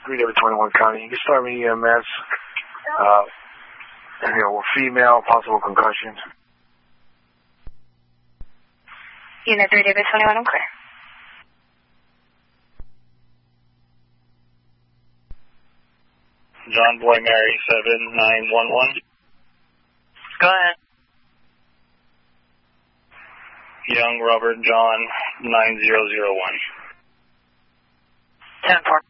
Green River 21 County. You can start me EMS. We're female, possible concussion. Unit 3 David 21, I'm clear. John Boy Mary 7911. Go ahead. Young Robert John 9001. 10-4.